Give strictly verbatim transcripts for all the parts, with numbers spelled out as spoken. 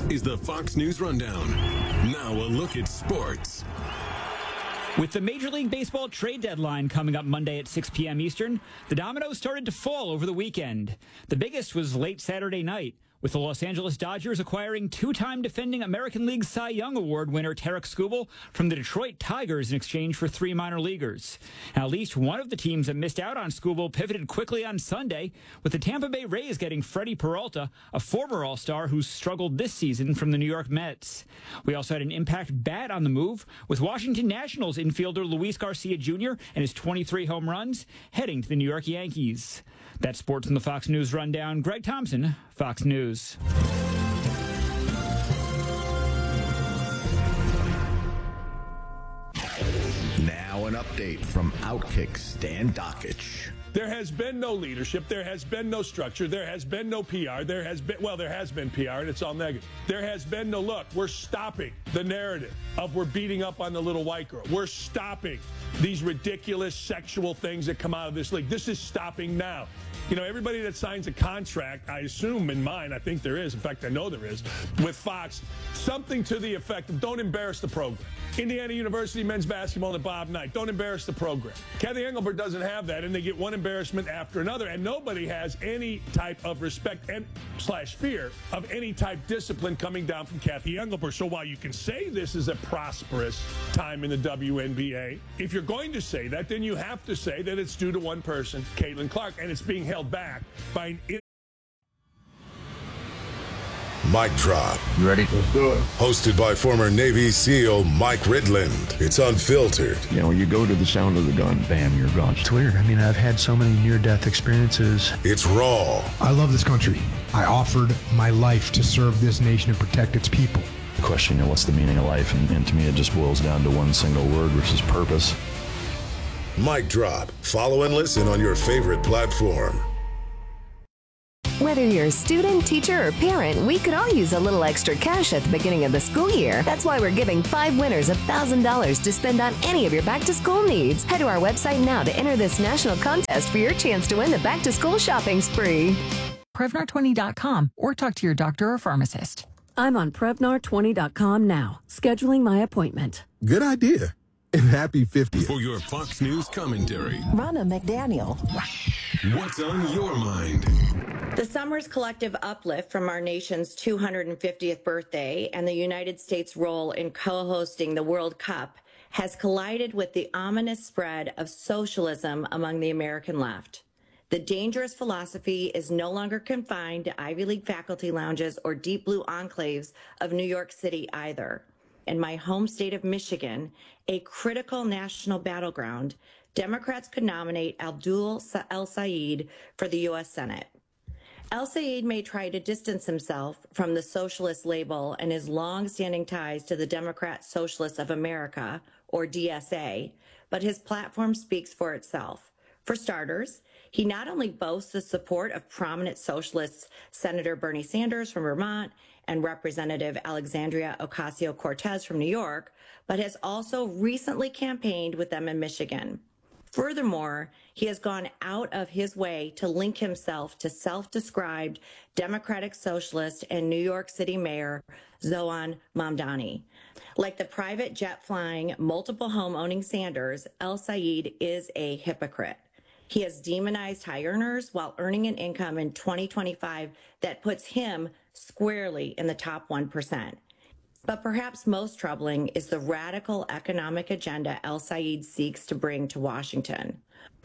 is the Fox News Rundown. Now a look at sports. With the Major League Baseball trade deadline coming up Monday at six p.m. Eastern, the dominoes started to fall over the weekend. The biggest was late Saturday night, with the Los Angeles Dodgers acquiring two-time defending American League Cy Young Award winner Tarik Skubal from the Detroit Tigers in exchange for three minor leaguers. Now, at least one of the teams that missed out on Skubal pivoted quickly on Sunday, with the Tampa Bay Rays getting Freddie Peralta, a former All-Star who's struggled this season from the New York Mets. We also had an impact bat on the move, with Washington Nationals infielder Luis Garcia Junior and his twenty-three home runs heading to the New York Yankees. That's sports on the Fox News Rundown. Greg Thompson, Fox News. Now an update from Outkick Stan Dockich. There has been no leadership. There has been no structure. There has been no P R. There has been, well, there has been P R, and it's all negative. There has been no, look, we're stopping the narrative of we're beating up on the little white girl. We're stopping these ridiculous sexual things that come out of this league. This is stopping now. You know, everybody that signs a contract, I assume in mine, I think there is, in fact, I know there is, with Fox, something to the effect of don't embarrass the program. Indiana University men's basketball to Bob Knight. Don't embarrass the program. Kathy Engelbert doesn't have that, and they get one embarrassment after another, and nobody has any type of respect and slash fear of any type discipline coming down from Kathy Engelbert. So while you can say this is a prosperous time in the W N B A, if you're going to say that, then you have to say that it's due to one person, Caitlin Clark, and it's being held back by an... Mic Drop. You ready? Let's do it. Hosted by former Navy SEAL Mike Ridland. It's unfiltered. You know, you go to the sound of the gun, bam, you're gone. It's weird. I mean, I've had so many near-death experiences. It's raw. I love this country. I offered my life to serve this nation and protect its people. The question, you know, what's the meaning of life? And, and to me, it just boils down to one single word, which is purpose. Mic Drop. Follow and listen on your favorite platform. Whether you're a student, teacher, or parent, we could all use a little extra cash at the beginning of the school year. That's why we're giving five winners one thousand dollars to spend on any of your back-to-school needs. Head to our website now to enter this national contest for your chance to win the back-to-school shopping spree. Prevnar twenty dot com or talk to your doctor or pharmacist. I'm on Prevnar twenty dot com now, scheduling my appointment. Good idea. And happy fiftieth. For your Fox News commentary, Ronna McDaniel. What's on your mind? The summer's collective uplift from our nation's two hundred fiftieth birthday and the United States' role in co-hosting the World Cup has collided with the ominous spread of socialism among the American left. The dangerous philosophy is no longer confined to Ivy League faculty lounges or deep blue enclaves of New York City either. In my home state of Michigan, a critical national battleground, Democrats could nominate Abdul El-Sayed for the U S Senate. El-Sayed may try to distance himself from the socialist label and his long-standing ties to the Democrat Socialists of America, or D S A, but his platform speaks for itself. For starters, he not only boasts the support of prominent socialists Senator Bernie Sanders from Vermont and Representative Alexandria Ocasio-Cortez from New York, but has also recently campaigned with them in Michigan. Furthermore, he has gone out of his way to link himself to self-described Democratic Socialist and New York City Mayor Zohran Mamdani. Like the private jet-flying, multiple home-owning Sanders, El-Sayed is a hypocrite. He has demonized high earners while earning an income in twenty twenty-five that puts him squarely in the top one percent. But perhaps most troubling is the radical economic agenda El-Sayed seeks to bring to Washington.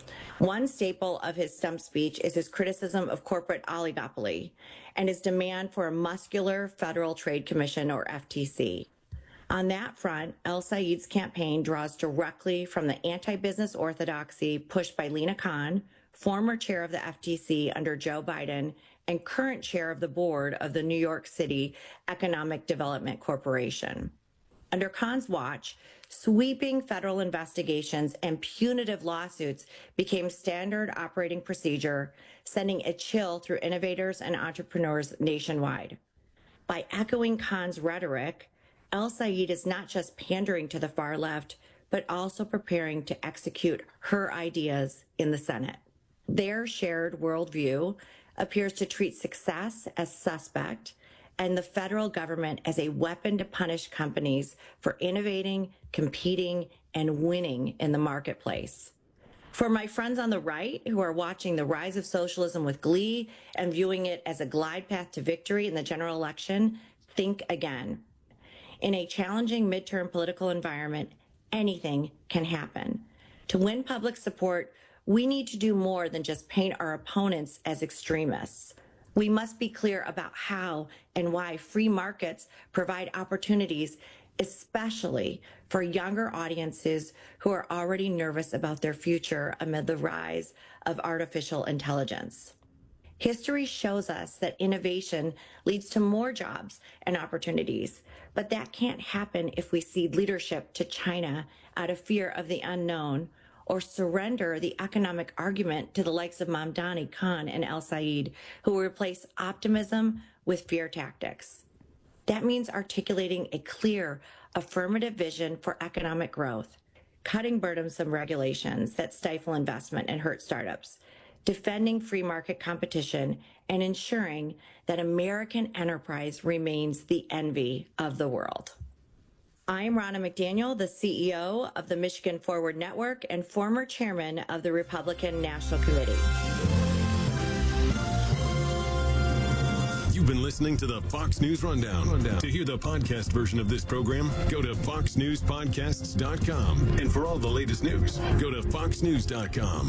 One staple of his stump speech is his criticism of corporate oligopoly and his demand for a muscular Federal Trade Commission, or F T C. On that front, El-Sayed's campaign draws directly from the anti-business orthodoxy pushed by Lina Khan, former chair of the F T C under Joe Biden and current chair of the board of the New York City Economic Development Corporation. Under Khan's watch, sweeping federal investigations and punitive lawsuits became standard operating procedure, sending a chill through innovators and entrepreneurs nationwide. By echoing Khan's rhetoric, El-Sayed is not just pandering to the far left, but also preparing to execute her ideas in the Senate. Their shared worldview appears to treat success as suspect and the federal government as a weapon to punish companies for innovating, competing, and winning in the marketplace. For my friends on the right who are watching the rise of socialism with glee and viewing it as a glide path to victory in the general election, think again. In a challenging midterm political environment, anything can happen. To win public support, we need to do more than just paint our opponents as extremists. We must be clear about how and why free markets provide opportunities, especially for younger audiences who are already nervous about their future amid the rise of artificial intelligence. History shows us that innovation leads to more jobs and opportunities, but that can't happen if we cede leadership to China out of fear of the unknown or surrender the economic argument to the likes of Mamdani, Khan, and El Said, who will replace optimism with fear tactics. That means articulating a clear, affirmative vision for economic growth, cutting burdensome regulations that stifle investment and hurt startups, defending free market competition, and ensuring that American enterprise remains the envy of the world. I'm Ronna McDaniel, the C E O of the Michigan Forward Network and former chairman of the Republican National Committee. You've been listening to the Fox News Rundown. Rundown. To hear the podcast version of this program, go to fox news podcasts dot com. And for all the latest news, go to fox news dot com.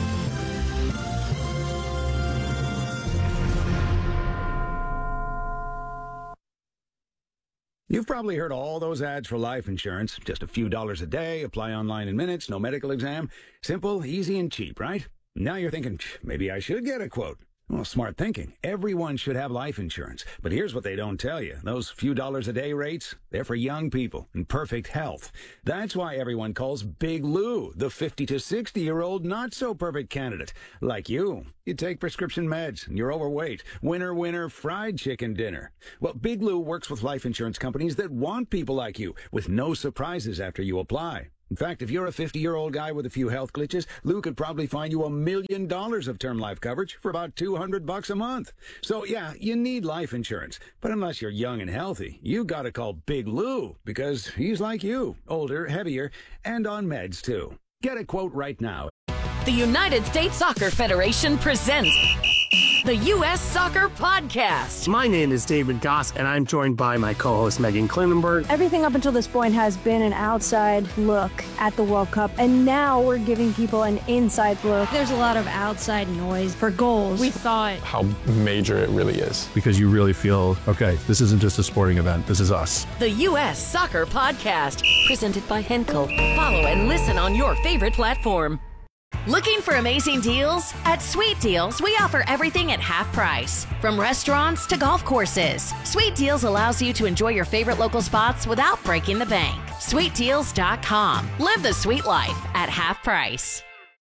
You've probably heard all those ads for life insurance. Just a few dollars a day, apply online in minutes, no medical exam. Simple, easy, and cheap, right? Now you're thinking, maybe I should get a quote. Well, smart thinking. Everyone should have life insurance. But here's what they don't tell you. Those few dollars a day rates, they're for young people in perfect health. That's why everyone calls Big Lou the fifty to sixty-year-old not-so-perfect candidate. Like you. You take prescription meds, and you're overweight. Winner, winner, fried chicken dinner. Well, Big Lou works with life insurance companies that want people like you, with no surprises after you apply. In fact, if you're a fifty-year-old guy with a few health glitches, Lou could probably find you a million dollars of term life coverage for about two hundred bucks a month. So, yeah, you need life insurance. But unless you're young and healthy, you gotta call Big Lou, because he's like you, older, heavier, and on meds, too. Get a quote right now. The United States Soccer Federation presents the U S Soccer Podcast. My name is David Goss, and I'm joined by my co-host Megan Klinenberg. Everything up until this point has been an outside look at the World Cup, and now we're giving people an inside look. There's a lot of outside noise for goals. We thought how major it really is. Because you really feel, okay, this isn't just a sporting event, this is us. The U S Soccer Podcast, presented by Henkel. Follow and listen on your favorite platform. Looking for amazing deals? At Sweet Deals, we offer everything at half price. From restaurants to golf courses, Sweet Deals allows you to enjoy your favorite local spots without breaking the bank. sweet deals dot com. Live the sweet life at half price.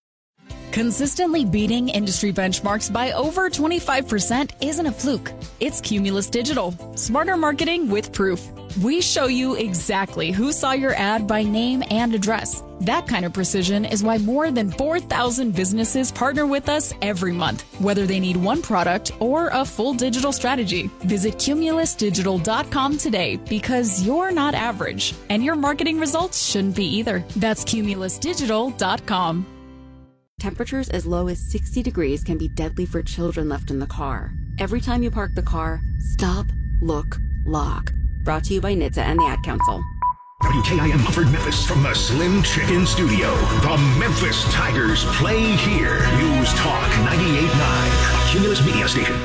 Consistently beating industry benchmarks by over twenty-five percent isn't a fluke. It's Cumulus Digital. Smarter marketing with proof. We show you exactly who saw your ad by name and address. That kind of precision is why more than four thousand businesses partner with us every month, whether they need one product or a full digital strategy. Visit cumulus digital dot com today, because you're not average, and your marketing results shouldn't be either. That's cumulus digital dot com. Temperatures as low as sixty degrees can be deadly for children left in the car. Every time you park the car, stop, look, lock. Brought to you by N H T S A and the Ad Council. W K I M offered Memphis from the Slim Chicken Studio. The Memphis Tigers play here. News Talk ninety-eight point nine, a Cumulus media station.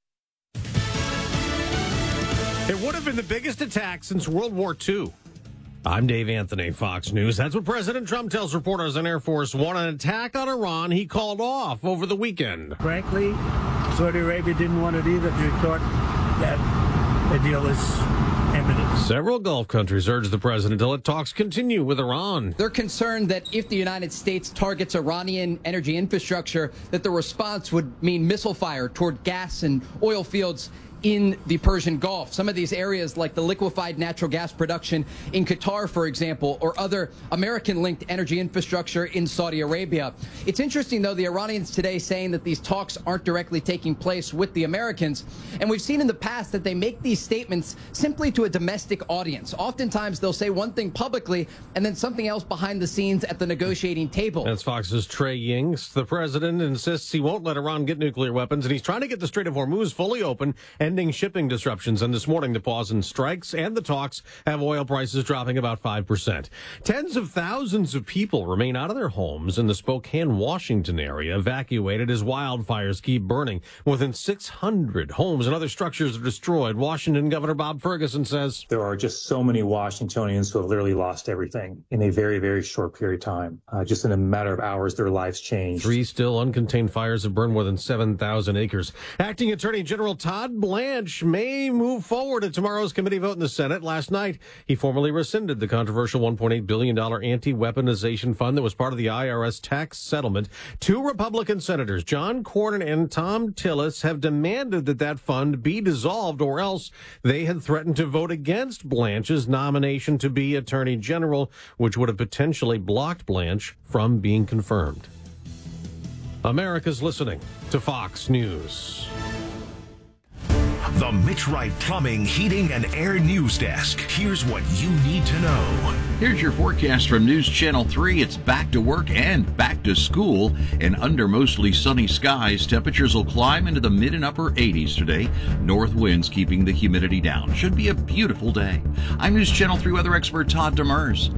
It would have been the biggest attack since World War Two. I'm Dave Anthony, Fox News. That's what President Trump tells reporters on Air Force One, an attack on Iran he called off over the weekend. Frankly, Saudi Arabia didn't want it either. They thought that the deal is imminent. Several Gulf countries urged the president to let talks continue with Iran. They're concerned that if the United States targets Iranian energy infrastructure, that the response would mean missile fire toward gas and oil fields in the Persian Gulf. Some of these areas, like the liquefied natural gas production in Qatar, for example, or other American-linked energy infrastructure in Saudi Arabia. It's interesting, though, the Iranians today saying that these talks aren't directly taking place with the Americans. And we've seen in the past that they make these statements simply to a domestic audience. Oftentimes, they'll say one thing publicly and then something else behind the scenes at the negotiating table. That's Fox's Trey Yings. The president insists he won't let Iran get nuclear weapons, and he's trying to get the Strait of Hormuz fully open, ending shipping disruptions. And this morning, the pause in strikes and the talks have oil prices dropping about five percent. Tens of thousands of people remain out of their homes in the Spokane, Washington area, evacuated as wildfires keep burning. More than six hundred homes and other structures are destroyed. Washington Governor Bob Ferguson says there are just so many Washingtonians who have literally lost everything in a very, very short period of time. Uh, just in a matter of hours, their lives changed. Three still uncontained fires have burned more than seven thousand acres. Acting Attorney General Todd Blanche may move forward at tomorrow's committee vote in the Senate. Last night, he formally rescinded the controversial one point eight billion dollars anti-weaponization fund that was part of the I R S tax settlement. Two Republican senators, John Cornyn and Tom Tillis, have demanded that that fund be dissolved, or else they had threatened to vote against Blanche's nomination to be Attorney General, which would have potentially blocked Blanche from being confirmed. America's listening to Fox News. The Mitch Wright Plumbing, Heating, and Air News Desk. Here's what you need to know. Here's your forecast from News Channel three. It's back to work and back to school. And under mostly sunny skies, temperatures will climb into the mid and upper eighties today. North winds keeping the humidity down. Should be a beautiful day. I'm News Channel three weather expert Todd Demers.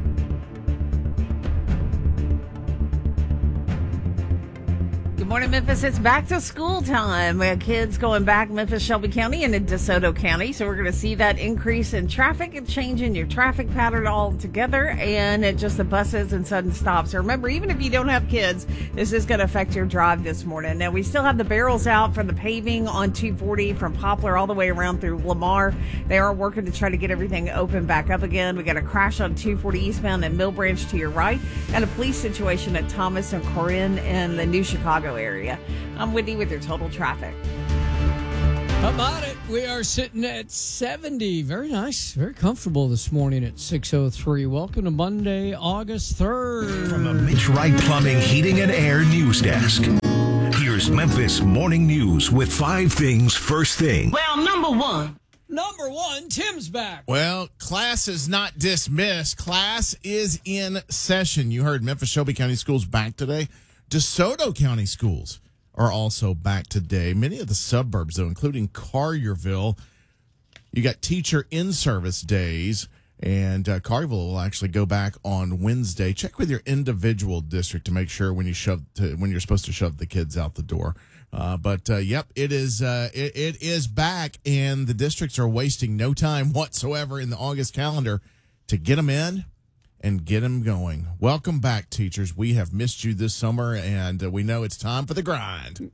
Good morning, Memphis. It's back to school time. We have kids going back Memphis, Shelby County, and in DeSoto County. So we're going to see that increase in traffic and change in your traffic pattern altogether, and it just the buses and sudden stops. So remember, even if you don't have kids, this is going to affect your drive this morning. Now, we still have the barrels out from the paving on two forty from Poplar all the way around through Lamar. They are working to try to get everything open back up again. We got a crash on two forty eastbound at Mill Branch to your right, and a police situation at Thomas and Corinne in the New Chicago area. I'm Whitney with your total traffic. How about it? We are sitting at seventy. Very nice. Very comfortable this morning at six oh three. Welcome to Monday, August third. From the Mitch Wright Plumbing, Heating, and Air News Desk. Here's Memphis Morning News with five things first thing. Well, number one. Number one, Tim's back. Well, class is not dismissed. Class is in session. You heard Memphis Shelby County Schools back today. DeSoto County Schools are also back today. Many of the suburbs, though, including Collierville, you got teacher in-service days, and uh, Collierville will actually go back on Wednesday. Check with your individual district to make sure when you shove to, when you're supposed to shove the kids out the door. Uh, but uh, yep, it is uh, it, it is back, and the districts are wasting no time whatsoever in the August calendar to get them in and get them going. Welcome back, teachers. We have missed you this summer, and uh, we know it's time for the grind.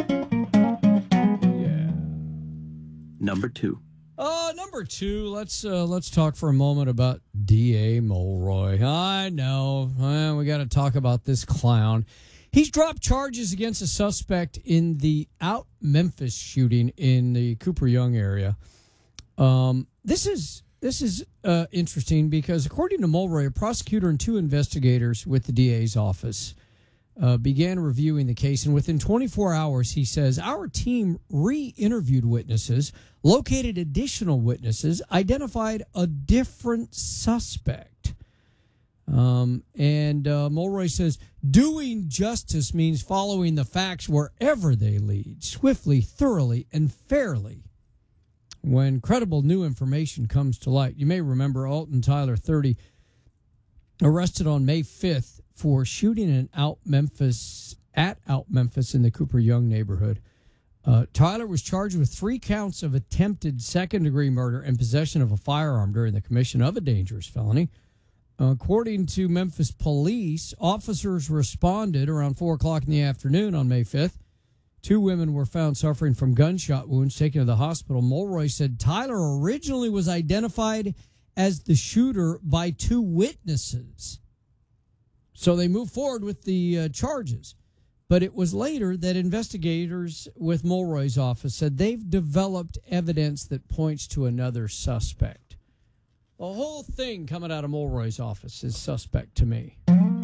Yeah. Number two. Uh, number two, let's uh, let's talk for a moment about D A Mulroy. I know, well, we got to talk about this clown. He's dropped charges against a suspect in the Out Memphis shooting in the Cooper Young area. Um, this is... This is uh, interesting because, according to Mulroy, a prosecutor and two investigators with the D A's office uh, began reviewing the case. And within twenty-four hours, he says, our team re-interviewed witnesses, located additional witnesses, identified a different suspect. Um, and uh, Mulroy says, doing justice means following the facts wherever they lead, swiftly, thoroughly, and fairly. When credible new information comes to light. You may remember Alton Tyler, thirty, arrested on May fifth for shooting an out Memphis at Out Memphis in the Cooper Young neighborhood. Uh, Tyler was charged with three counts of attempted second-degree murder and possession of a firearm during the commission of a dangerous felony. Uh, according to Memphis police, officers responded around four o'clock in the afternoon on May fifth. Two women were found suffering from gunshot wounds, taken to the hospital. Mulroy said Tyler originally was identified as the shooter by two witnesses. So they moved forward with the uh, charges. But it was later that investigators with Mulroy's office said they've developed evidence that points to another suspect. The whole thing coming out of Mulroy's office is suspect to me.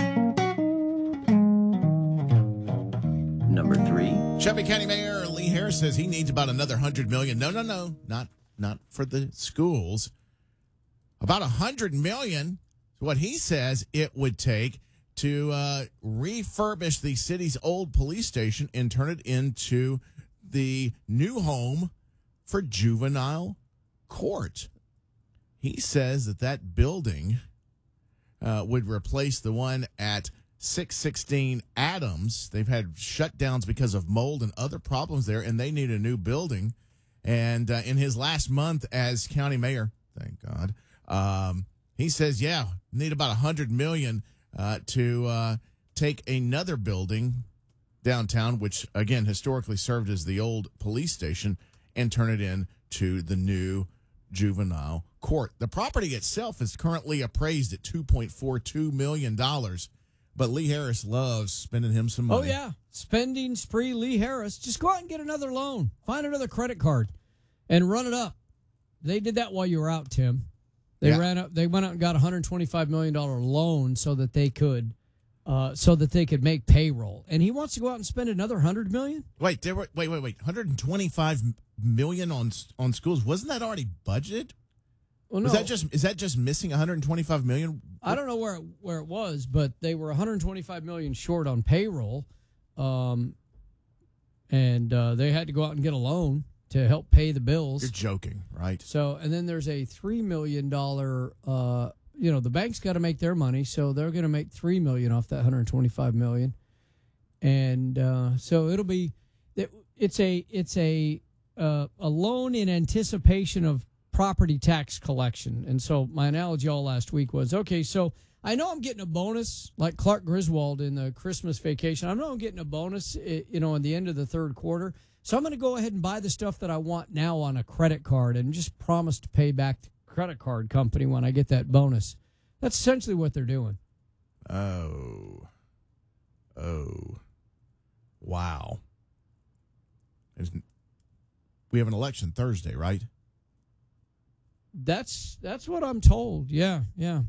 Number three. Shelby County Mayor Lee Harris says he needs about another one hundred million dollars. No, no, no, not not for the schools. About one hundred million dollars, what he says it would take to uh, refurbish the city's old police station and turn it into the new home for juvenile court. He says that that building uh, would replace the one at six sixteen Adams. They've had shutdowns because of mold and other problems there, and they need a new building. And uh, in his last month as county mayor, thank God, um, he says, yeah, need about one hundred million dollars uh, to uh, take another building downtown, which, again, historically served as the old police station, and turn it into the new juvenile court. The property itself is currently appraised at two point four two million dollars. But Lee Harris loves spending him some money. Oh, yeah. Spending spree Lee Harris. Just go out and get another loan. Find another credit card and run it up. They did that while you were out, Tim. They Yeah. ran up. They went out and got a one hundred twenty-five million dollars loan so that they could uh, so that they could make payroll. And he wants to go out and spend another one hundred million dollars? Wait, there were, wait, wait, wait. one hundred twenty-five million dollars on on schools. Wasn't that already budgeted? Well, Is no. that just is that just missing one hundred twenty-five million dollars? I don't know where it, where it was, but they were one hundred twenty-five million dollars short on payroll, um, and uh, they had to go out and get a loan to help pay the bills. You're joking, right? So, and then there's a three million dollars. Uh, you know, the bank's got to make their money, so they're going to make three million dollars off that one hundred twenty-five million dollars, and uh, so it'll be it, it's a it's a uh, a loan in anticipation of property tax collection. And so my analogy all last week was, okay, so I know I'm getting a bonus like Clark Griswold in the Christmas Vacation. I know I'm getting a bonus, you know, in the end of the third quarter. So I'm going to go ahead and buy the stuff that I want now on a credit card and just promise to pay back the credit card company when I get that bonus. That's essentially what they're doing. Oh. Oh. Wow. There's, we have an election Thursday, right? That's that's what I'm told. Yeah, yeah.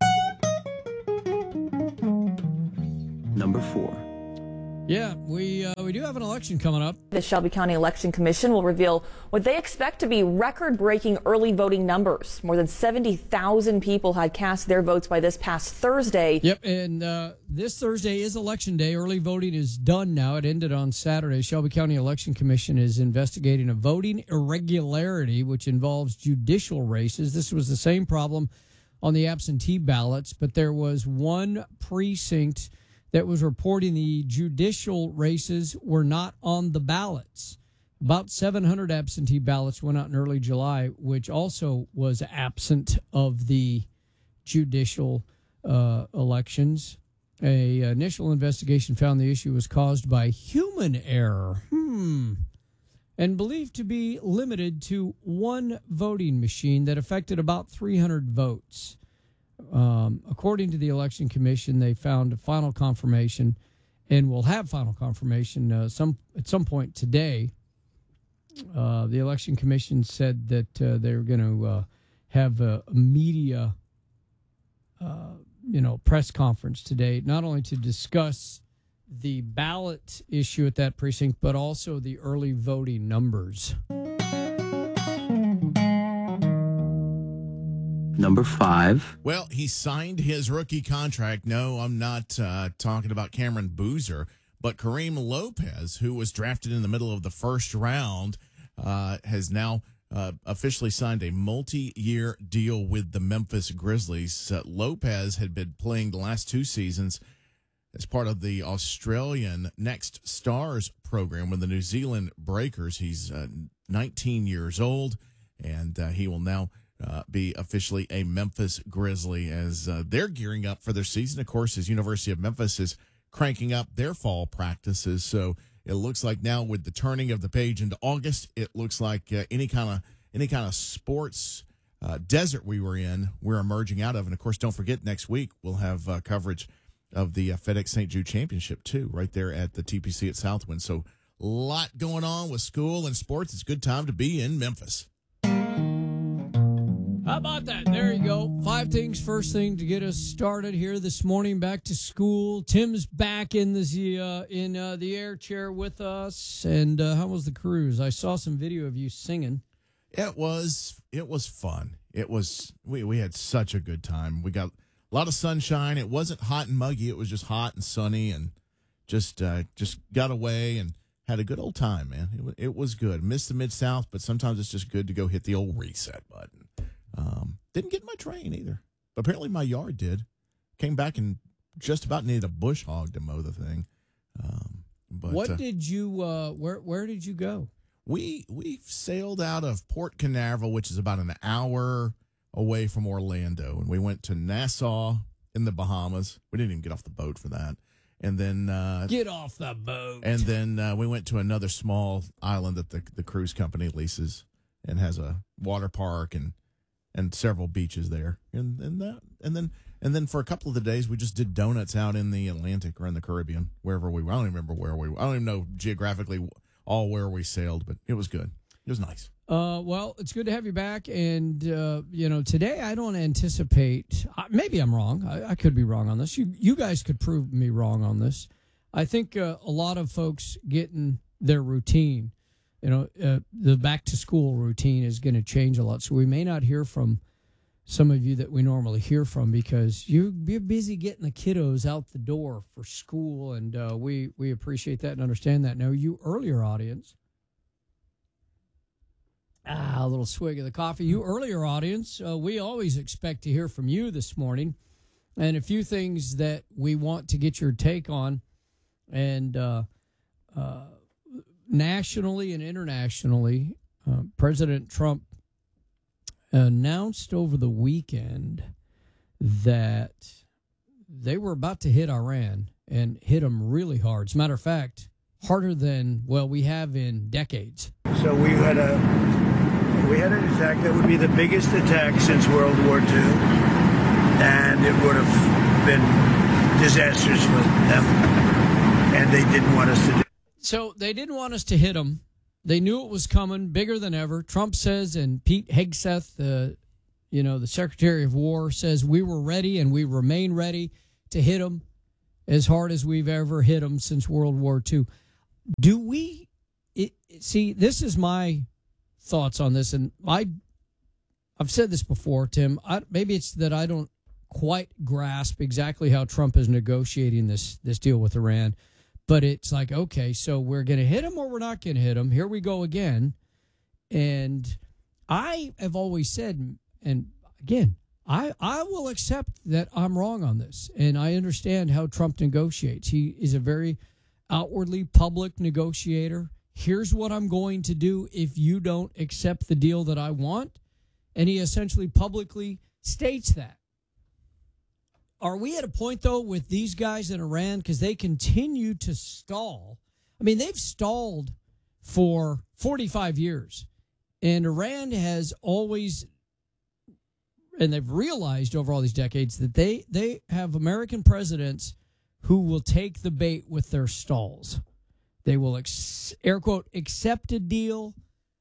Number four. Yeah, we uh, we do have an election coming up. The Shelby County Election Commission will reveal what they expect to be record-breaking early voting numbers. More than seventy thousand people had cast their votes by this past Thursday. Yep, and uh, this Thursday is Election Day. Early voting is done now. It ended on Saturday. Shelby County Election Commission is investigating a voting irregularity, which involves judicial races. This was the same problem on the absentee ballots, but there was one precinct that was reporting the judicial races were not on the ballots. About seven hundred absentee ballots went out in early July, which also was absent of the judicial uh, elections. A initial investigation found the issue was caused by human error, hmm, and believed to be limited to one voting machine that affected about three hundred votes. Um, according to the Election Commission, they found a final confirmation, and will have final confirmation uh, some at some point today. Uh, the Election Commission said that uh, they were going to uh, have a, a media, uh, you know, press conference today, not only to discuss the ballot issue at that precinct, but also the early voting numbers. Number five. Well, he signed his rookie contract. No, I'm not uh, talking about Cameron Boozer, but Kareem Lopez, who was drafted in the middle of the first round, uh, has now uh, officially signed a multi-year deal with the Memphis Grizzlies. Uh, Lopez had been playing the last two seasons as part of the Australian Next Stars program with the New Zealand Breakers. He's uh, nineteen years old, and uh, he will now Uh, be officially a Memphis Grizzly as uh, they're gearing up for their season. Of course, as University of Memphis is cranking up their fall practices, so it looks like now with the turning of the page into August, it looks like uh, any kind of any kind of sports uh, desert we were in, we're emerging out of. And of course, don't forget next week we'll have uh, coverage of the uh, FedEx Saint Jude Championship, too, right there at the T P C at Southwind. So a lot going on with school and sports. It's a good time to be in Memphis. How about that? There you go. Five things. First thing to get us started here this morning. Back to school. Tim's back in the uh, in uh, the air chair with us. And uh, how was the cruise? I saw some video of you singing. It was it was fun. It was we we had such a good time. We got a lot of sunshine. It wasn't hot and muggy. It was just hot and sunny, and just uh, just got away and had a good old time, man. It, w- it was good. Missed the Mid-South, but sometimes it's just good to go hit the old reset button. Um, didn't get my train either. Apparently my yard did. Came back and just about needed a bush hog to mow the thing. Um, but what uh, did you, uh, where where did you go? We we sailed out of Port Canaveral, which is about an hour away from Orlando, and we went to Nassau in the Bahamas. We didn't even get off the boat for that. And then uh, Get off the boat. And then uh, we went to another small island that the the cruise company leases and has a water park and and several beaches there. And and that and then and then for a couple of the days we just did donuts out in the Atlantic or in the Caribbean, wherever we were. I don't even remember where we were. I don't even know geographically all where we sailed, but it was good. It was nice. Uh, well, it's good to have you back. And, uh, you know, today I don't anticipate, uh, maybe I'm wrong. I, I could be wrong on this. You you guys could prove me wrong on this. I think uh, a lot of folks getting their routine, you know, uh, the back to school routine is going to change a lot. So we may not hear from some of you that we normally hear from because you, you're busy getting the kiddos out the door for school. And uh, we, we appreciate that and understand that. Now, you earlier audience, Ah, a little swig of the coffee. You earlier audience, uh, we always expect to hear from you this morning. And a few things that we want to get your take on. And uh, uh, nationally and internationally, uh, President Trump announced over the weekend that they were about to hit Iran and hit them really hard. As a matter of fact, harder than, well, we have in decades. So we had a we had an attack that would be the biggest attack since World War Two, and it would have been disastrous for them, and they didn't want us to do it. So they didn't want us to hit them. They knew it was coming, bigger than ever. Trump says, and Pete Hegseth, the you know the Secretary of War, says we were ready and we remain ready to hit them as hard as we've ever hit them since World War Two. Do we it, see? This is my thoughts on this, and I, I've said this before, Tim. I, maybe it's that I don't quite grasp exactly how Trump is negotiating this this deal with Iran, but it's like, okay, so we're going to hit him or we're not going to hit him. Here we go again, and I have always said, and again, I I will accept that I'm wrong on this, and I understand how Trump negotiates. He is a very outwardly public negotiator. Here's what I'm going to do if you don't accept the deal that I want. And he essentially publicly states that. Are we at a point, though, with these guys in Iran, because they continue to stall? I mean, they've stalled for forty-five years. And Iran has always, and they've realized over all these decades, that they, they have American presidents who will take the bait with their stalls. They will, ex- air quote, accept a deal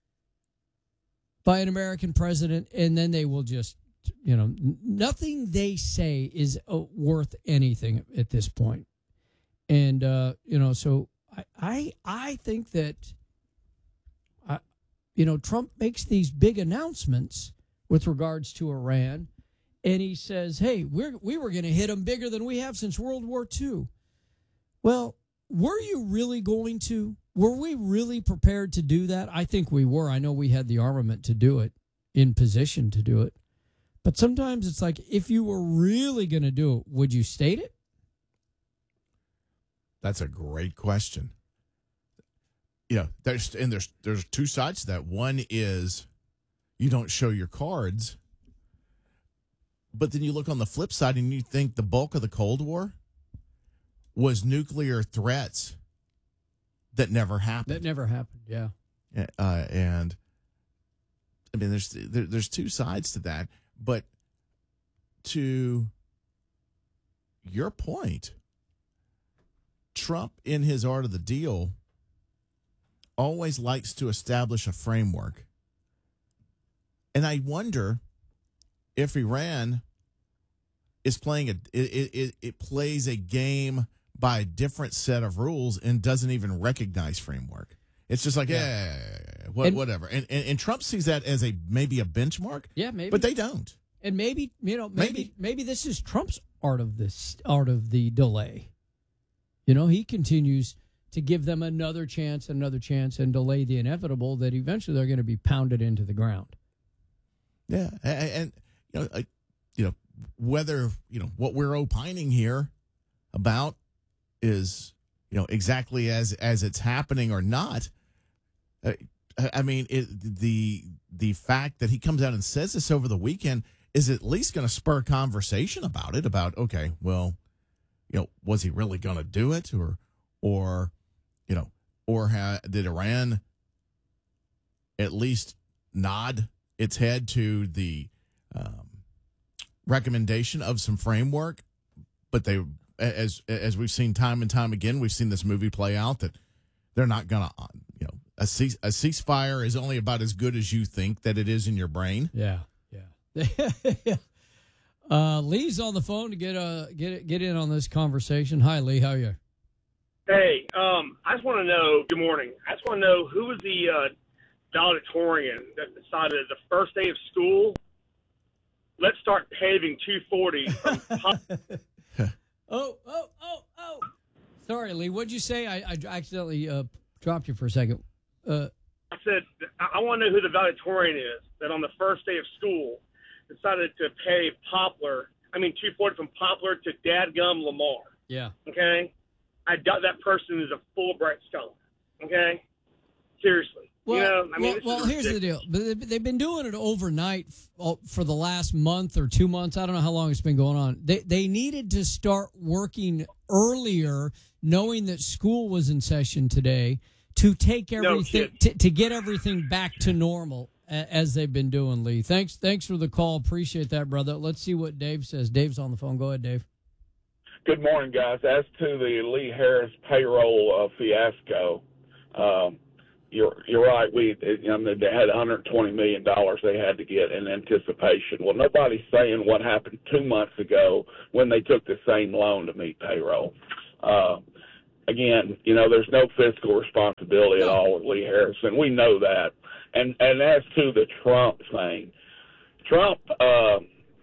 by an American president, and then they will just, you know, n- nothing they say is uh, worth anything at this point. And, uh, you know, so I, I, I think that, I, you know, Trump makes these big announcements with regards to Iran, and he says, hey, we're, we were going to hit them bigger than we have since World War Two. Well, were you really going to? Were we really prepared to do that? I think we were. I know we had the armament to do it, in position to do it. But sometimes it's like, if you were really going to do it, would you state it? That's a great question. Yeah, there's and there's there's two sides to that. One is you don't show your cards, but then you look on the flip side and you think the bulk of the Cold War was nuclear threats that never happened. That never happened, yeah. Uh, and I mean, there's there, there's two sides to that, but to your point, Trump, in his art of the deal, always likes to establish a framework. And I wonder if Iran is playing a it, it, it plays a game by a different set of rules and doesn't even recognize framework. It's just like, yeah, yeah, yeah, yeah, yeah. What, And- whatever. And, and and Trump sees that as a maybe a benchmark. Yeah, maybe. But they don't. And maybe, you know, maybe, Maybe. maybe this is Trump's art of this art of the delay. You know, he continues to give them another chance, another chance, and delay the inevitable that eventually they're going to be pounded into the ground. Yeah, and, and you know, I, you know, whether you know what we're opining here about is you know exactly as as it's happening or not. Uh, I mean, it, the the fact that he comes out and says this over the weekend is at least going to spur conversation about it. About okay, well, you know, was he really going to do it, or or you know, or ha, did Iran at least nod its head to the um, recommendation of some framework? But they, as as we've seen time and time again, we've seen this movie play out that they're not going to, you know, a cease, a ceasefire is only about as good as you think that it is in your brain. Yeah, yeah. uh, Lee's on the phone to get uh get get in on this conversation. Hi, Lee. How are you? Hey, um, I just want to know, good morning. I just want to know who was the uh, valedictorian that decided the first day of school, let's start paving two forty from Pop- Oh, oh, oh, oh. Sorry, Lee. What'd you say? I, I accidentally uh, dropped you for a second. Uh, I said, I, I want to know who the valedictorian is that on the first day of school decided to pave Poplar, I mean two forty from Poplar to Dadgum Lamar. yeah. Okay? I doubt that person is a Fulbright scholar. Okay? Seriously. Well, you know, I mean, well, this is well here's the ridiculous. deal. But they- They've been doing it overnight f- all- for the last month or two months. I don't know how long it's been going on. They they needed to start working earlier, knowing that school was in session today, to take No everything kidding. to, to get everything back to normal a- as they've been doing. Lee, thanks thanks for the call. Appreciate that, brother. Let's see what Dave says. Dave's on the phone. Go ahead, Dave. Good morning, guys. As to the Lee Harris payroll uh, fiasco, um, you're you're right. We you know, they had one hundred twenty million dollars they had to get in anticipation. Well, nobody's saying what happened two months ago when they took the same loan to meet payroll. Uh, again, you know, there's no fiscal responsibility at all with Lee Harris, and we know that. And and as to the Trump thing, Trump. Uh,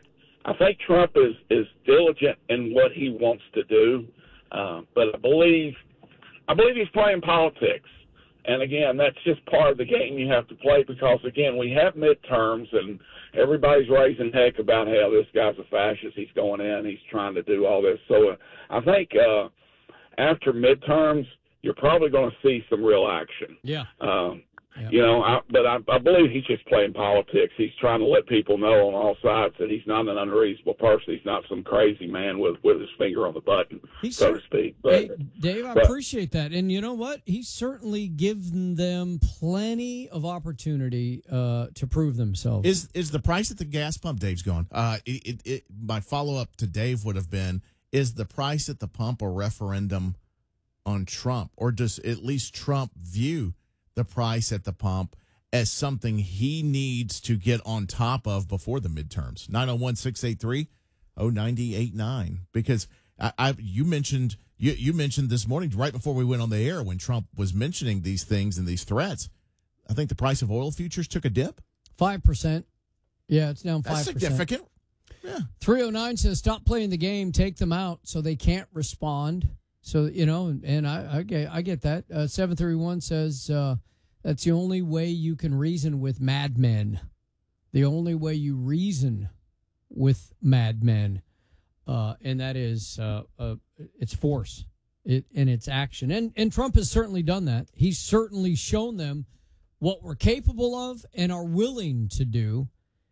I think Trump is, is diligent in what he wants to do, uh, but I believe I believe he's playing politics. And again, that's just part of the game you have to play because again, we have midterms and everybody's raising heck about how this guy's a fascist. He's going in, he's trying to do all this. So uh, I think uh, after midterms, you're probably going to see some real action. Yeah. Um, Yep. You know, I, but I, I believe he's just playing politics. He's trying to let people know on all sides that he's not an unreasonable person. He's not some crazy man with, with his finger on the button, He's so cer- to speak. But, Hey, Dave, I but- appreciate that. And you know what? He's certainly given them plenty of opportunity uh, to prove themselves. Is is the price at the gas pump? Dave's gone. Uh, it, it, it, my follow up to Dave would have been: is the price at the pump a referendum on Trump, or does at least Trump view the price at the pump as something he needs to get on top of before the midterms? nine oh one, six eight three, oh nine eight nine. Because I, I you mentioned you, you mentioned this morning right before we went on the air when Trump was mentioning these things and these threats. I think the price of oil futures took a dip. Five percent. Yeah, it's down five That's percent. significant. Yeah. three oh nine says, stop playing the game, take them out so they can't respond. So, you know, and, and I, I get I get that. Uh, seven thirty-one says uh, that's the only way you can reason with madmen. The only way you reason with madmen. Uh, and that is uh, uh, it's force it, and it's action. And, and Trump has certainly done that. He's certainly shown them what we're capable of and are willing to do.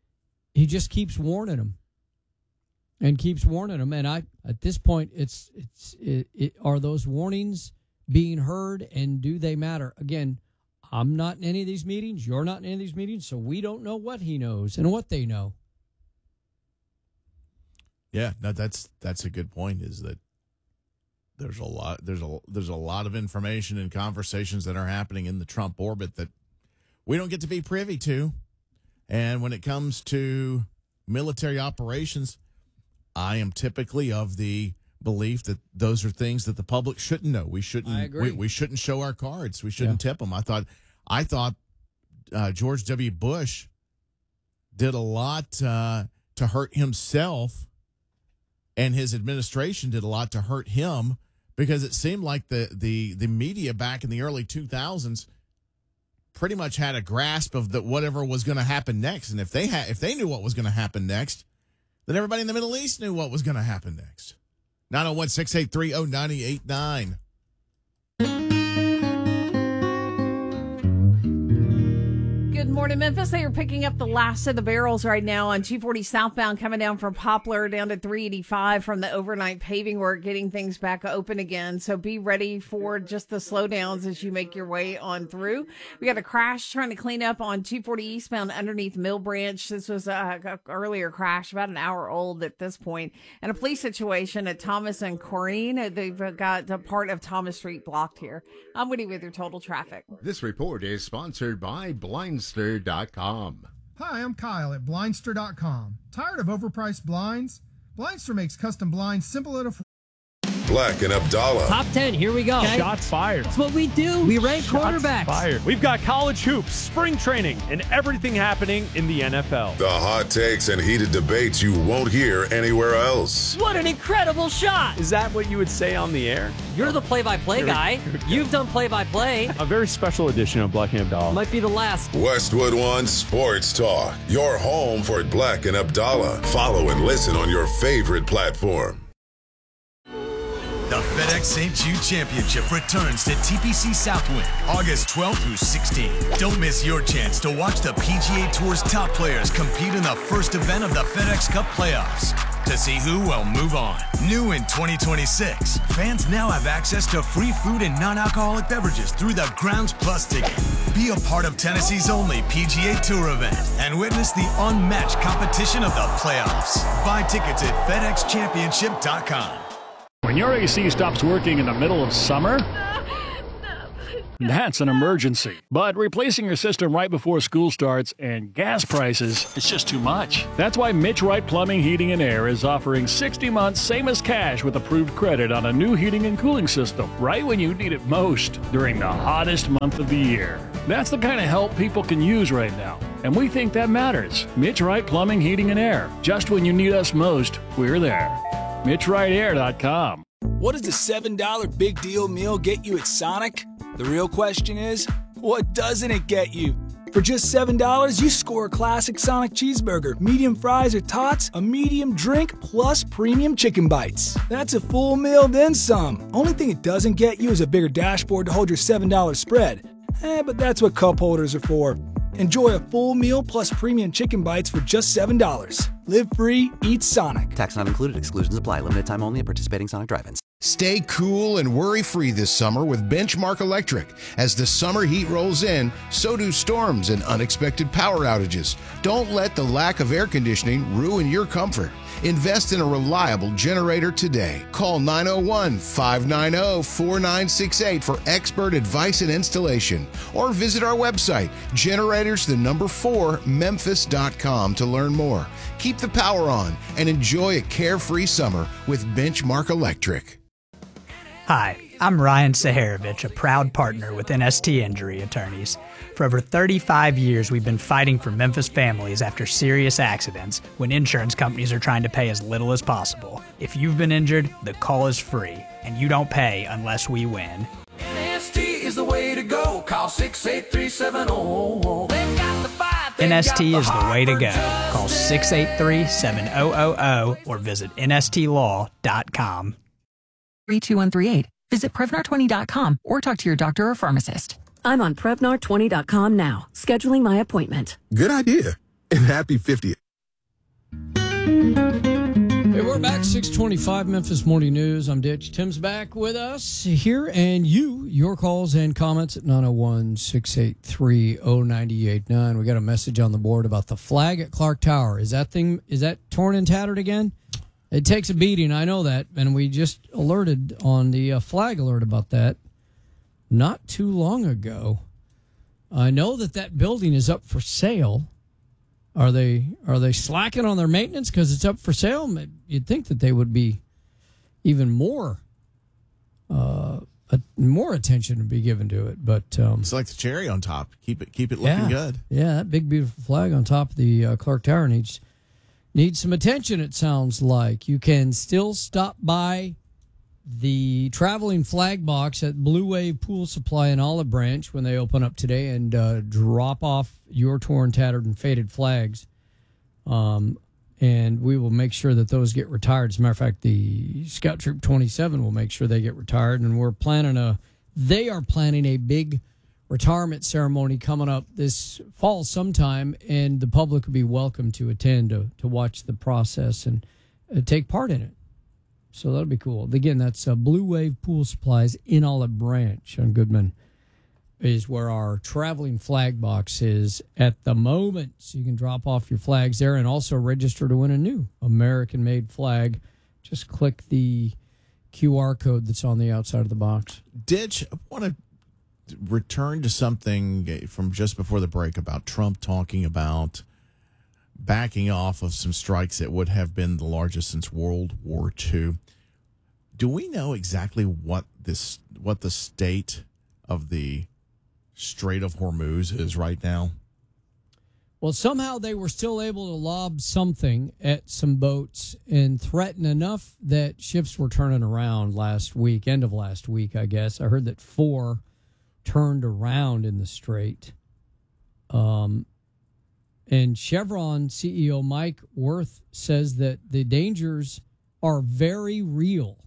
He just keeps warning them. And keeps warning them, and I at this point, it's it's it, it, are those warnings being heard, and do they matter? Again, I'm not in any of these meetings. You're not in any of these meetings, so we don't know what he knows and what they know. Yeah, no, that's that's a good point. Is that there's a lot there's a there's a lot of information and conversations that are happening in the Trump orbit that we don't get to be privy to. And when it comes to military operations, I am typically of the belief that those are things that the public shouldn't know. We shouldn't. I agree. We, we shouldn't show our cards. We shouldn't yeah. tip them. I thought. I thought uh, George W. Bush did a lot uh, to hurt himself, and his administration did a lot to hurt him, because it seemed like the the the media back in the early two thousands pretty much had a grasp of the whatever was going to happen next, and if they had if they knew what was going to happen next, then everybody in the Middle East knew what was going to happen next. nine oh one, six eight three, oh nine eight nine. Good morning, Memphis. They are picking up the last of the barrels right now on two forty southbound, coming down from Poplar down to three eighty-five from the overnight paving work, getting things back open again. So be ready for just the slowdowns as you make your way on through. We got a crash trying to clean up on two forty eastbound underneath Mill Branch. This was a, a earlier crash, about an hour old at this point. And a police situation at Thomas and Corrine. They've got a part of Thomas Street blocked here. I'm Woody with your total traffic. This report is sponsored by Blindster dot com. Hi, I'm Kyle at Blindster dot com. Tired of overpriced blinds? Blindster makes custom blinds simple and affordable. Black and Abdallah. Top ten, here we go. Okay. Shots fired. That's what we do. We rank Shots quarterbacks. Fired. We've got college hoops, spring training, and everything happening in the N F L. The hot takes and heated debates you won't hear anywhere else. What an incredible shot. Is that what you would say on the air? You're the play-by-play guy. You've done play-by-play. A very special edition of Black and Abdallah. Might be the last. Westwood One Sports Talk. Your home for Black and Abdallah. Follow and listen on your favorite platform. The FedEx Saint Jude Championship returns to T P C Southwind August twelfth through sixteenth. Don't miss your chance to watch the P G A Tour's top players compete in the first event of the FedEx Cup playoffs. To see who will move on. New in twenty twenty-six, fans now have access to free food and non-alcoholic beverages through the Grounds Plus ticket. Be a part of Tennessee's only P G A Tour event and witness the unmatched competition of the playoffs. Buy tickets at FedEx Championship dot com. When your A C stops working in the middle of summer, that's an emergency. But replacing your system right before school starts and gas prices, it's just too much. That's why Mitch Wright Plumbing, Heating, and Air is offering sixty months, same as cash, with approved credit on a new heating and cooling system, right when you need it most, during the hottest month of the year. That's the kind of help people can use right now, and we think that matters. Mitch Wright Plumbing, Heating, and Air. Just when you need us most, we're there. Mitch Wright Air dot com. What does the seven dollar Big Deal Meal get you at Sonic? The real question is, what doesn't it get you? For just seven dollars, you score a classic Sonic cheeseburger, medium fries or tots, a medium drink, plus premium chicken bites. That's a full meal, then some. Only thing it doesn't get you is a bigger dashboard to hold your seven dollar spread. Eh, but that's what cup holders are for. Enjoy a full meal plus premium chicken bites for just seven dollars. Live free, eat Sonic. Tax not included. Exclusions apply. Limited time only at participating Sonic drive-ins. Stay cool and worry-free this summer with Benchmark Electric. As the summer heat rolls in, so do storms and unexpected power outages. Don't let the lack of air conditioning ruin your comfort. Invest in a reliable generator today. Call nine oh one, five nine oh, four nine six eight for expert advice and installation. Or visit our website, generators the number four, memphis dot com, to learn more. Keep the power on and enjoy a carefree summer with Benchmark Electric. Hi, I'm Ryan Saharovich, a proud partner with N S T Injury Attorneys. For over thirty-five years, we've been fighting for Memphis families after serious accidents when insurance companies are trying to pay as little as possible. If you've been injured, the call is free, and you don't pay unless we win. N S T is the way to go. Call six eight three seven zero. They've got the fight. N S T is the way to go. Call six eight three seven zero zero zero or visit N S T law dot com. three two one three eight. Visit Prevnar twenty dot com or talk to your doctor or pharmacist. I'm on Prevnar twenty dot com now, scheduling my appointment. Good idea. And happy fiftieth. Hey, we're back. six twenty-five Memphis Morning News. I'm Ditch. Tim's back with us here, and you, your calls and comments at nine oh one, six eight three, oh nine eight nine. We got a message on the board about the flag at Clark Tower. Is that thing, is that torn and tattered again? It takes a beating, I know that, and we just alerted on the uh, flag alert about that not too long ago. I know that that building is up for sale. Are they are they slacking on their maintenance because it's up for sale? You'd think that they would be even more uh, uh, more attention to be given to it, but um, it's like the cherry on top. Keep it keep it looking yeah, good. Yeah, that big beautiful flag on top of the uh, Clark Tower needs needs some attention. It sounds like you can still stop by the traveling flag box at Blue Wave Pool Supply in Olive Branch when they open up today and uh, drop off your torn, tattered, and faded flags. Um, and we will make sure that those get retired. As a matter of fact, the Scout Troop twenty-seven will make sure they get retired. And we're planning a, they are planning a big retirement ceremony coming up this fall sometime, and the public will be welcome to attend to, to watch the process and uh, take part in it. So that'll be cool. Again, that's uh, Blue Wave Pool Supplies in Olive Branch on Goodman is where our traveling flag box is at the moment. So you can drop off your flags there and also register to win a new American-made flag. Just click the Q R code that's on the outside of the box. Ditch, I want to return to something from just before the break about Trump talking about backing off of some strikes that would have been the largest since World War Two. Do we know exactly what this what the state of the Strait of Hormuz is right now? Well, somehow they were still able to lob something at some boats and threaten enough that ships were turning around last week, end of last week, I guess. I heard that four turned around in the strait. Um, and Chevron C E O Mike Wirth says that the dangers are very real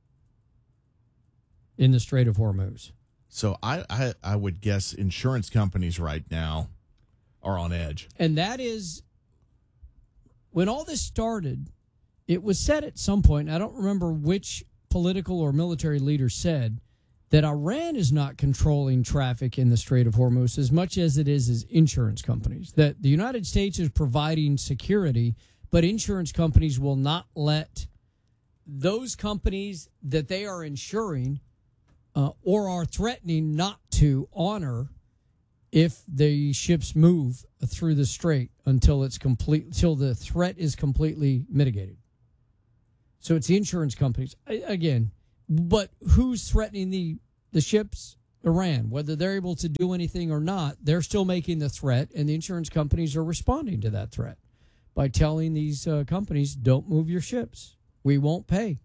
in the Strait of Hormuz. So I, I, I would guess insurance companies right now are on edge. And that is, when all this started, it was said at some point, I don't remember which political or military leader said, that Iran is not controlling traffic in the Strait of Hormuz as much as it is as insurance companies. That the United States is providing security, but insurance companies will not let those companies that they are insuring uh, or are threatening not to honor if the ships move through the strait until it's complete, until the threat is completely mitigated. So it's the insurance companies again, but who's threatening the the ships? Iran. Whether they're able to do anything or not, they're still making the threat, and the insurance companies are responding to that threat by telling these uh, companies, "Don't move your ships. We won't pay."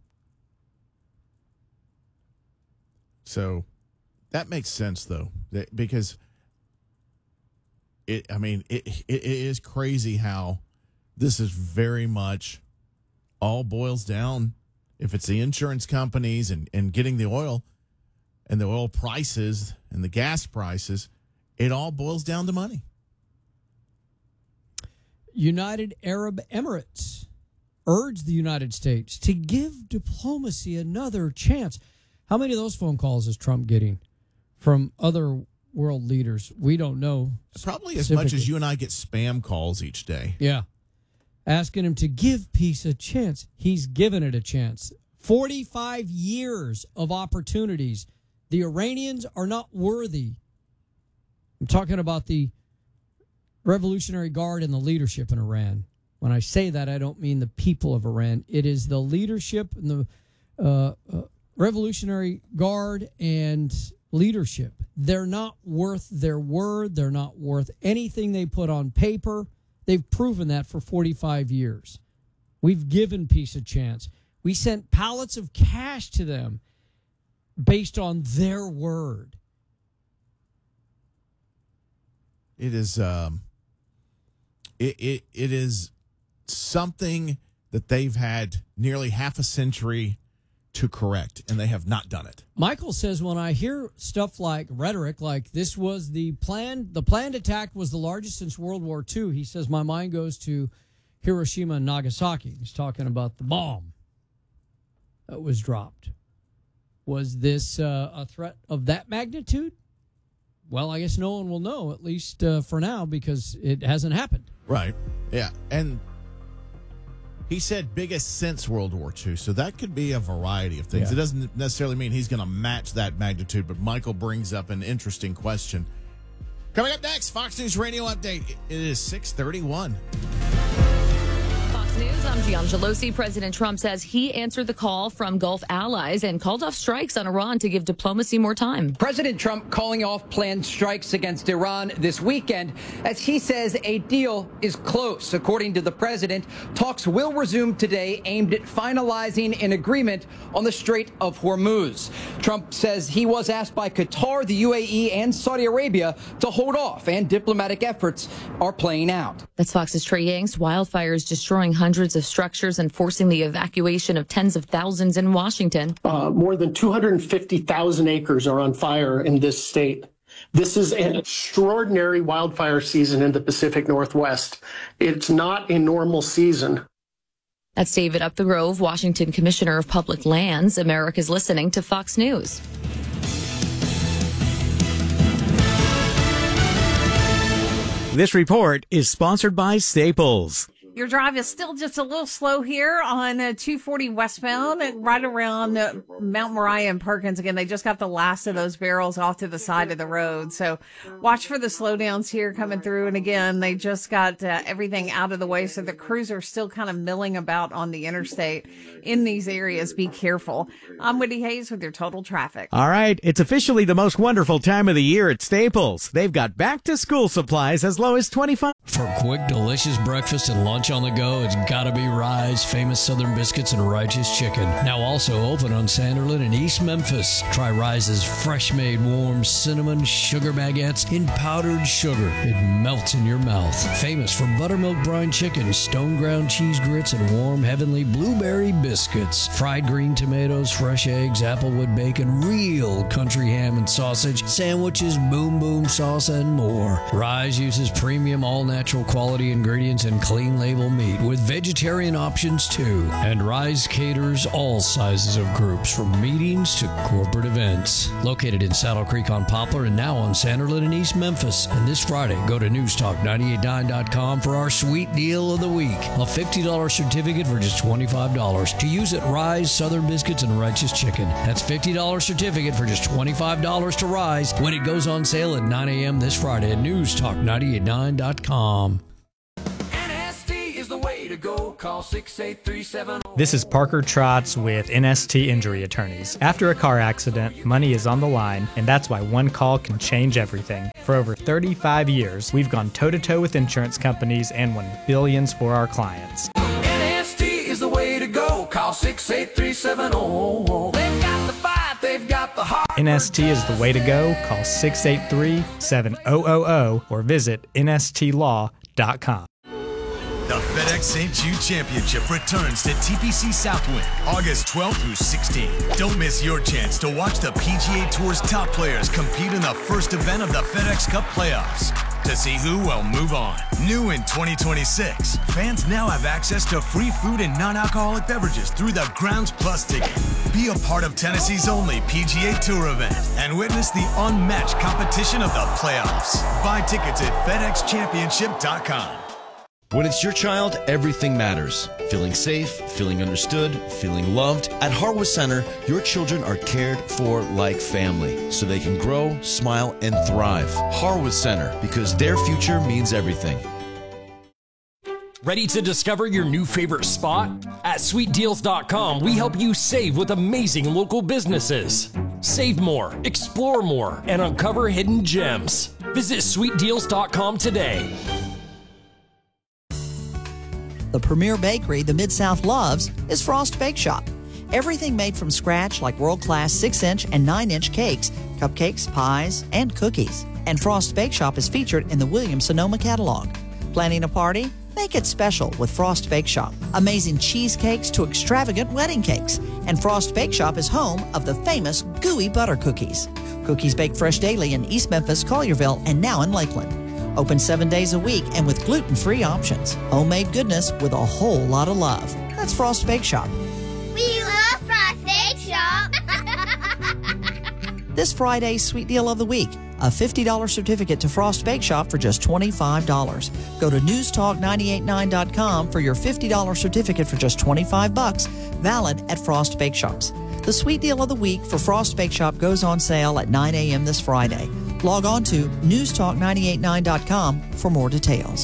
So that makes sense, though, that, because it. I mean, it, it it is crazy how this is very much all boils down. If it's the insurance companies and, and getting the oil and the oil prices and the gas prices, it all boils down to money. United Arab Emirates urged the United States to give diplomacy another chance. How many of those phone calls is Trump getting from other world leaders? We don't know. Probably as much as you and I get spam calls each day. Yeah. Asking him to give peace a chance. He's given it a chance. forty-five years of opportunities. The Iranians are not worthy. I'm talking about the Revolutionary Guard and the leadership in Iran. When I say that, I don't mean the people of Iran. It is the leadership and the uh, uh, Revolutionary Guard and leadership. They're not worth their word. They're not worth anything they put on paper. They've proven that for forty-five years. We've given peace a chance. We sent pallets of cash to them based on their word. It is um, it, it it is something that they've had nearly half a century to correct, and they have not done it. Michael says, when I hear stuff like rhetoric, like this was the plan, the planned attack was the largest since World War Two, he says, my mind goes to Hiroshima and Nagasaki. He's talking about the bomb that was dropped. Was this uh, a threat of that magnitude? Well, I guess no one will know, at least uh, for now, because it hasn't happened. Right. Yeah. And He said biggest since World War Two, so that could be a variety of things. Yeah. It doesn't necessarily mean he's going to match that magnitude, but Michael brings up an interesting question. Coming up next, Fox News Radio Update. It is six thirty-one. Fox News, I'm Gian Gelosi. President Trump says he answered the call from Gulf allies and called off strikes on Iran to give diplomacy more time. President Trump calling off planned strikes against Iran this weekend as he says a deal is close. According to the president, talks will resume today aimed at finalizing an agreement on the Strait of Hormuz. Trump says he was asked by Qatar, the U A E, and Saudi Arabia to hold off, and diplomatic efforts are playing out. That's Fox's Trey Yanks. Wildfires destroying hundreds of structures and forcing the evacuation of tens of thousands in Washington. Uh, more than two hundred fifty thousand acres are on fire in this state. This is an extraordinary wildfire season in the Pacific Northwest. It's not a normal season. That's David Upthegrove, Washington Commissioner of Public Lands. America's listening to Fox News. This report is sponsored by Staples. Your drive is still just a little slow here on uh, two forty westbound, and right around uh, Mount Moriah and Perkins. Again, they just got the last of those barrels off to the side of the road. So watch for the slowdowns here coming through. And again, they just got uh, everything out of the way. So the crews are still kind of milling about on the interstate in these areas. Be careful. I'm Whitney Hayes with your total traffic. All right, it's officially the most wonderful time of the year at Staples. They've got back-to-school supplies as low as twenty-five dollars. For quick, delicious breakfast and lunch on the go, it's gotta be Rise, famous Southern biscuits and righteous chicken. Now also open on Sanderlin and East Memphis. Try Rise's fresh-made warm cinnamon sugar baguettes in powdered sugar. It melts in your mouth. Famous for buttermilk brine chicken, stone ground cheese grits, and warm heavenly blueberry biscuits. Fried green tomatoes, fresh eggs, applewood bacon, real country ham and sausage, sandwiches, boom boom sauce, and more. Rise uses premium all-natural quality ingredients and clean label meat with vegetarian options too. And Rise caters all sizes of groups from meetings to corporate events. Located in Saddle Creek on Poplar and now on Sanderlin in East Memphis. And this Friday, go to news talk nine eight nine dot com for our sweet deal of the week. A fifty dollars certificate for just twenty-five dollars to use at Rise Southern Biscuits and Righteous Chicken. That's fifty dollars certificate for just twenty-five dollars to Rise when it goes on sale at nine a.m. this Friday at news talk nine eight nine dot com. Call six eight three seven. This is Parker Trotz with N S T Injury Attorneys. After a car accident, money is on the line, and that's why one call can change everything. For over thirty-five years, we've gone toe-to-toe with insurance companies and won billions for our clients. N S T is the way to go. Call six eight three seven zero. They've got the fight, they've got the heart. N S T is the way to go. Call six eight three seven zero zero zero or visit N S T law dot com. The FedEx Saint Jude Championship returns to T P C Southwind August twelfth through sixteenth. Don't miss your chance to watch the P G A Tour's top players compete in the first event of the FedEx Cup playoffs. To see who will move on. New in twenty twenty-six, fans now have access to free food and non-alcoholic beverages through the Grounds Plus ticket. Be a part of Tennessee's only P G A Tour event and witness the unmatched competition of the playoffs. Buy tickets at FedEx Championship dot com. When it's your child, everything matters. Feeling safe, feeling understood, feeling loved. At Harwood Center, your children are cared for like family, so they can grow, smile, and thrive. Harwood Center, because their future means everything. Ready to discover your new favorite spot? At sweet deals dot com, we help you save with amazing local businesses. Save more, explore more, and uncover hidden gems. Visit sweet deals dot com today. The premier bakery the Mid-South loves is Frost Bake Shop. Everything made from scratch like world-class six inch and nine inch cakes, cupcakes, pies, and cookies. And Frost Bake Shop is featured in the Williams-Sonoma catalog. Planning a party? Make it special with Frost Bake Shop. Amazing cheesecakes to extravagant wedding cakes. And Frost Bake Shop is home of the famous gooey butter cookies. Cookies baked fresh daily in East Memphis, Collierville, and now in Lakeland. Open seven days a week and with gluten-free options. Homemade goodness with a whole lot of love. That's Frost Bake Shop. We love Frost Bake Shop. This Friday's Sweet Deal of the Week. a fifty dollars certificate to Frost Bake Shop for just twenty-five dollars. Go to news talk nine eight nine dot com for your fifty dollars certificate for just twenty-five bucks, valid at Frost Bake Shops. The sweet deal of the week for Frost Bake Shop goes on sale at nine a.m. this Friday. Log on to news talk nine eight nine dot com for more details.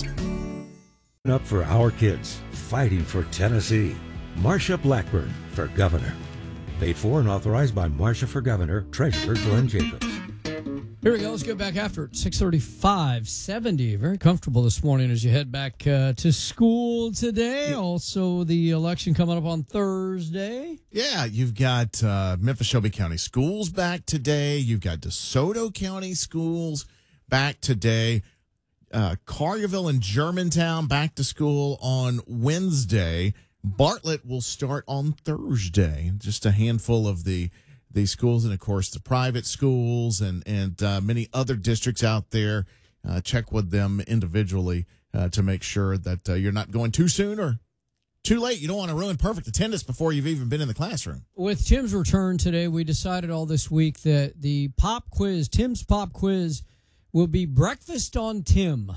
Up for our kids, fighting for Tennessee. Marsha Blackburn for governor. Paid for and authorized by Marsha for Governor, Treasurer Glenn Jacobs. Here we go. Let's get back after it. six thirty-five, seventy. Very comfortable this morning as you head back uh, to school today. Also, the election coming up on Thursday. Yeah, you've got uh, Memphis Shelby County schools back today. You've got DeSoto County schools back today. Uh, Collierville and Germantown back to school on Wednesday. Bartlett will start on Thursday. Just a handful of the the schools, and of course the private schools and and uh, many other districts out there. Uh, check with them individually uh, to make sure that uh, you're not going too soon or too late. You don't want to ruin perfect attendance before you've even been in the classroom. With Tim's return today, we decided all this week that the pop quiz, Tim's pop quiz, will be breakfast on Tim.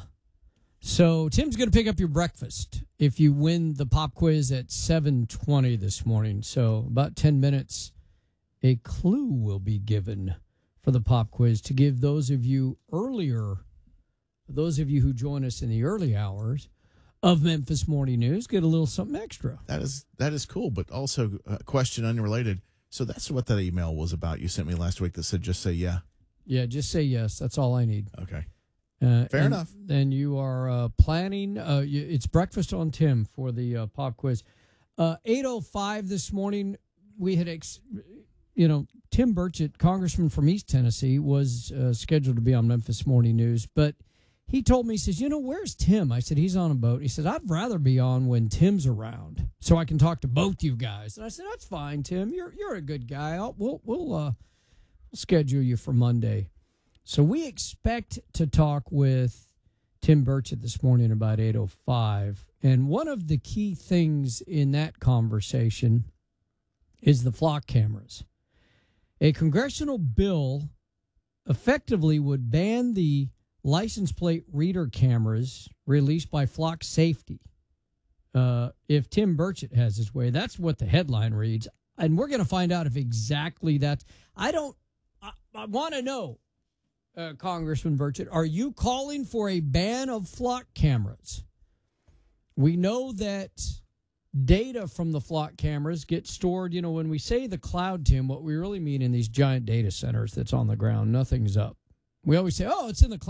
So Tim's going to pick up your breakfast if you win the pop quiz at seven twenty this morning. So about ten minutes, a clue will be given for the pop quiz to give those of you earlier, those of you who join us in the early hours of Memphis Morning News, get a little something extra. That is that is cool, but also a question unrelated. So that's what that email was about you sent me last week that said just say yeah. Yeah, just say yes. That's all I need. Okay. Uh, Fair and enough. Then you are uh, planning. Uh, you, it's breakfast on Tim for the uh, pop quiz. Uh, eight oh five this morning, we had, ex- you know, Tim Burchett, congressman from East Tennessee, was uh, scheduled to be on Memphis Morning News. But he told me, he says, you know, where's Tim? I said, he's on a boat. He said, I'd rather be on when Tim's around so I can talk to both you guys. And I said, that's fine, Tim. You're you're a good guy. I'll, we'll, we'll, uh, we'll schedule you for Monday. So we expect to talk with Tim Burchett this morning about eight oh five. And one of the key things in that conversation is the flock cameras. A congressional bill effectively would ban the license plate reader cameras released by Flock Safety uh, if Tim Burchett has his way. That's what the headline reads. And we're going to find out if exactly that. I don't, I, I want to know. Uh, Congressman Burchett, are you calling for a ban of flock cameras? We know that data from the flock cameras gets stored. You know, when we say the cloud, Tim, what we really mean in these giant data centers that's on the ground, nothing's up. We always say, oh, it's in the cloud.